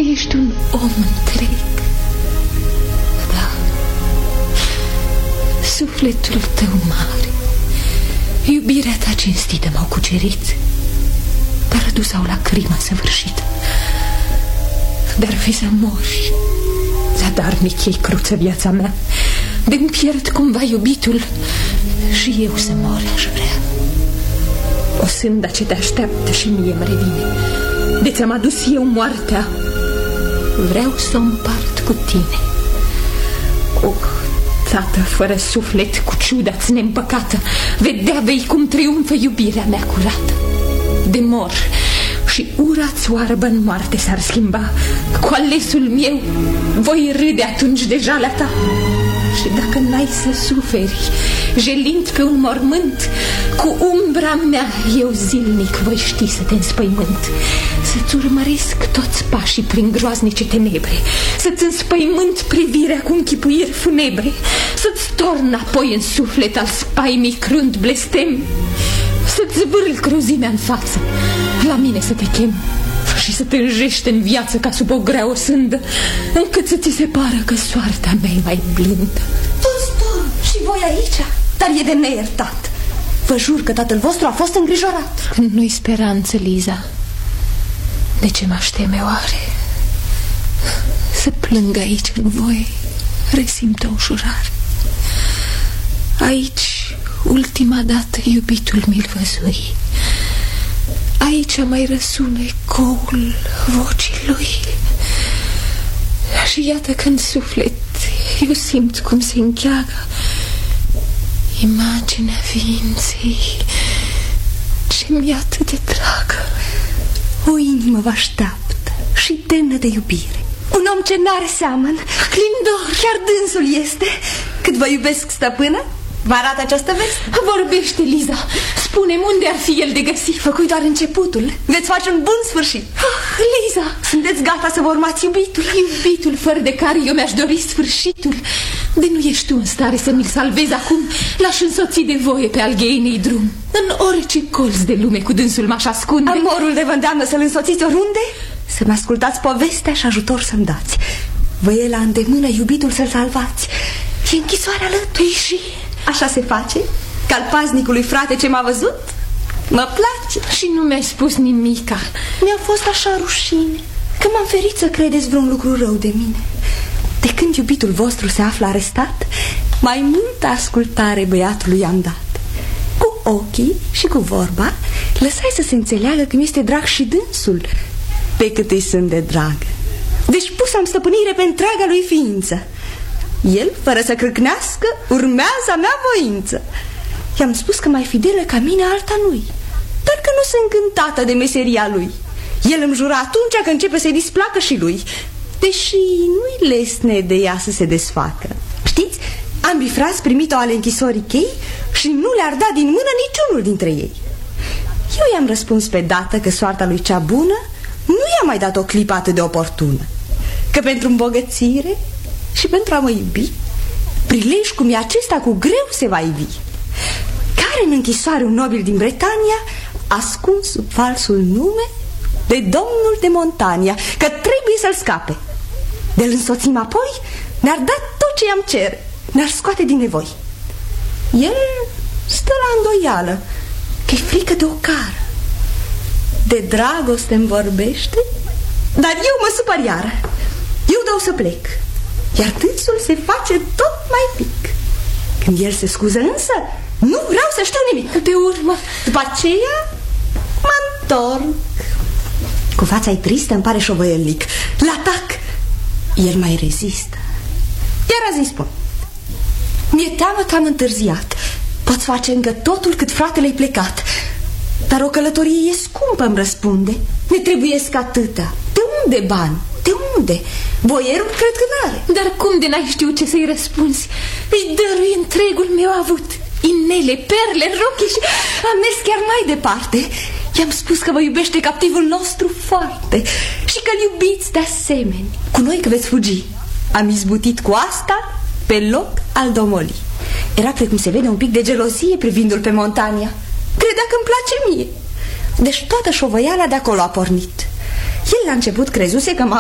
ești un om întreg. Da, sufletul tău mare, iubirea ta cinstită m-au cucerit, dar adus-au la crima săvârșită. Dar fi să mori, zadarnic ei cruță viața mea, de-mi pierd cumva iubitul, și eu să mor aș vrea. O sânda ce te așteaptă și mie îmi revine, de ți-am adus eu moartea, vreau să o împart cu tine. Tată fără suflet, cu ciuda-ți neîmpăcată, vedea vei cum triumfă iubirea mea curată. De mor și ura-ți oarbă în moarte s-ar schimba, cu alesul meu voi râde atunci de jalea ta. Și dacă n-ai să suferi, jelind pe un mormânt, cu umbra mea eu zilnic voi ști să te înspăimânt, să-ți urmăresc toți pașii prin groaznice tenebre, să-ți înspăimânt privirea cu închipuiri funebre, să-ți torn apoi în suflet al spaimii crunt blestem, să-ți zvârl cruzimea în față, la mine să te chem și să te înjești în viață ca sub o grea o sândă, încât să ți se pară că soarta mea e mai blândă. Toți dorm și voi aici, dar e de neiertat. Vă jur că tatăl vostru a fost îngrijorat. Când nu-i speranță, Liza, de ce m-aș teme oare? Să plâng aici în voi, resimt o ușurare. Aici, ultima dată, iubitul mi-l văzui. Aici mai răsună ecoul vocii lui. Și iată că în suflet eu simt cum se încheagă imaginea ființei ce mi-e atât de dragă. O inimă vă așteaptă și demnă de iubire, un om ce n-are seamăn, Clindor, chiar dânsul este. Cât vă iubesc, stăpână, vă arată această veste. Vorbește, Liza, spune-mi unde ar fi el de găsit. Făcui doar începutul, veți face un bun sfârșit. Liza, sunteți gata să vă urmați iubitul? Iubitul fără de care eu mi-aș dori sfârșitul. De nu ești tu în stare să mi-l salvezi acum, l-aș însoți de voie pe al gheinei drum. În orice colț de lume cu dânsul m-aș ascunde. Amorul de vă îndeamnă să-l însoțiți oriunde, să-mi ascultați povestea și ajutor să-mi dați. Vă e la îndemână iubitul să-l salvați. E închisoarea alături și... Așa se face? Ca al paznicului frate ce m-a văzut? Mă place. Și nu mi-ai spus nimica. Mi-a fost așa rușine că m-am ferit să credeți vreun lucru rău de mine. De când iubitul vostru se află arestat, mai multă ascultare băiatului am dat. Cu ochii și cu vorba lăsai să se înțeleagă că mi-este drag și dânsul, pe cât îi sunt de dragă. Deci pus-am stăpânire pe întreaga lui ființă. El, fără să crâcnească, urmează a mea voință. I-am spus că mai fidelă ca mine alta nu-i, dar că nu sunt încântată de meseria lui. El îmi jura atunci că începe să-i displacă și lui, deși nu-i lesne de ea să se desfacă. Știți, ambii frați primit-o ale închisorii chei și nu le-ar da din mână niciunul dintre ei. Eu i-am răspuns pe dată că soarta lui cea bună nu i-a mai dat o clipă atât de oportună, că pentru îmbogățire și pentru a mă iubi, prilej cum e acesta cu greu se va ivi. Care în închisoare un nobil din Bretania, ascuns sub falsul nume de domnul de Montania, că trebuie să-l scape. De-l însoțim apoi, ne-ar da tot ce i-am cere, ne-ar scoate din nevoi. El stă la îndoială că-i frică de ocară. De dragoste-mi vorbește, dar eu mă supăr iară. Eu dau să plec, iar dânsul se face tot mai pic. Când el se scuză însă, nu vreau să știu nimic. Pe urmă, după aceea, mă întorc. Cu fața-i tristă îmi pare șovăielnic. L-atac. El mai rezistă. Iar azi îi spun: mi-e teamă că am întârziat. Poți face încă totul cât fratele-i plecat, dar o călătorie e scumpă, îmi răspunde. Ne trebuiesc atâta. De unde bani? De unde? Boierul cred că n-are. Dar cum de n-ai știut ce să-i răspunzi? Îi dărui întregul meu avut, inele, perle, rochii și am mers chiar mai departe. I-am spus că vă iubește captivul nostru foarte și că-l iubiți de asemenea. Cu noi că veți fugi. Am izbutit cu asta pe loc al domolii. Era, precum se vede, un pic de gelozie privindu-l pe Montania. Credea că îmi place mie. Deci toată șovăiala de acolo a pornit. El la început crezuse că m-a